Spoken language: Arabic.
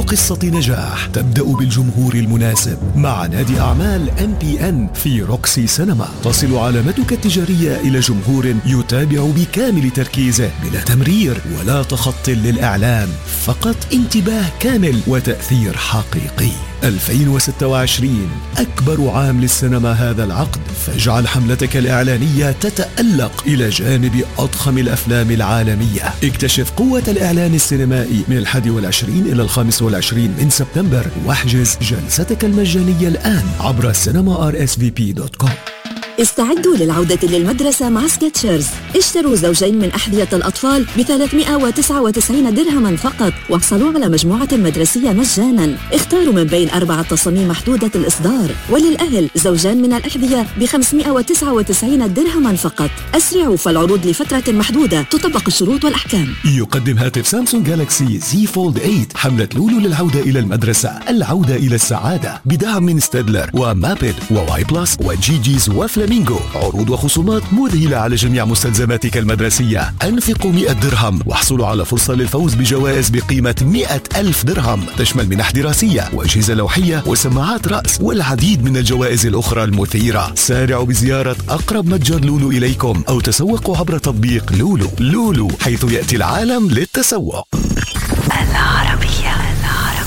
قصة نجاح تبدأ بالجمهور المناسب مع نادي أعمال MPN في روكسي سينما. تصل علامتك التجارية إلى جمهور يتابع بكامل تركيزه بلا تمرير ولا تخط للإعلان، فقط انتباه كامل وتأثير حقيقي. 2026 أكبر عام للسينما هذا العقد، فاجعل حملتك الإعلانية تتألق إلى جانب أضخم الأفلام العالمية. اكتشف قوة الإعلان السينمائي من 21 إلى 25 من سبتمبر، واحجز جلستك المجانية الآن عبر cinema.rsvp.com. استعدوا للعودة للمدرسة مع سكتشرز. اشتروا زوجين من أحذية الأطفال ب399 درهما فقط، واحصلوا على مجموعة مدرسية مجانا. اختاروا من بين 4 تصاميم محدودة الإصدار، وللأهل زوجان من الأحذية ب599 درهما فقط. أسرعوا فالعروض لفترة محدودة، تطبق الشروط والأحكام. يقدم هاتف سامسونج جالاكسي زي فولد 8 حملة لولو للعودة إلى المدرسة، العودة إلى السعادة، بدعم من ستادلر ومابل وواي بلس وجي جيز وفلامينغو. عروض وخصومات مذهلة على جميع مستلزماتك المدرسية. أنفقوا 100 درهم واحصلوا على فرصة للفوز بجوائز بقيمة 100,000 درهم، تشمل منح دراسية وأجهزة لوحية وسماعات رأس والعديد من الجوائز الأخرى المثيرة. سارعوا بزيارة أقرب متجر لولو إليكم أو تسوقوا عبر تطبيق لولو. لولو، حيث يأتي العالم للتسوق. العربية.